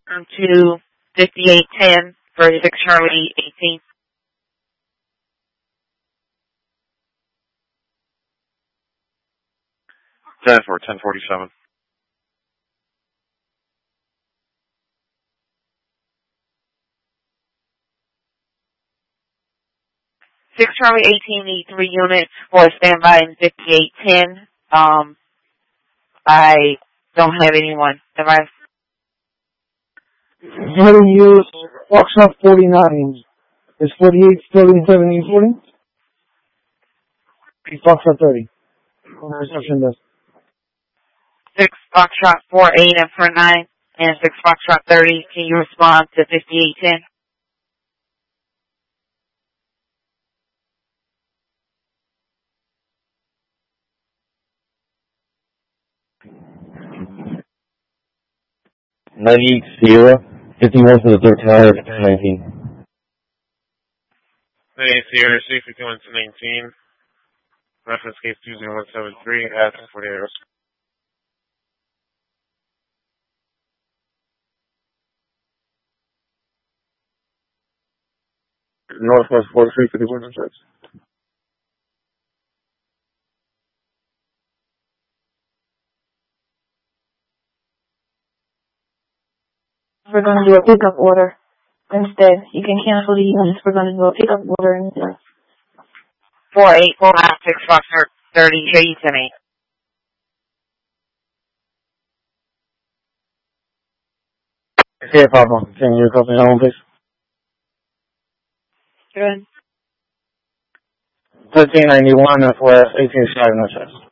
to 5810 for 6 Charlie 18. For 1047. Six Charlie 18 need 3 units for standby in 5810. I don't have anyone. Am I? How do you use Foxtrot 49? Is 48 still in 7040? Foxtrot 30. On the reception desk. 6 Foxtrot 48 and for 9 and 6 Foxtrot 30. Can you respond to 5810? Sierra, 51 for the third tower, 19. 98 Sierra, C51 to 19. Reference case 20173 at 48 hours. Northwest 4351 insurance. We're going to do a pickup order instead. You can cancel the units. We're going to do a pickup order instead. 48496 Foxtrot 30, hear you to me. Yeah, Papa. Can you copy that one, please? Good. 1391 Northwest 18 Side, no chest.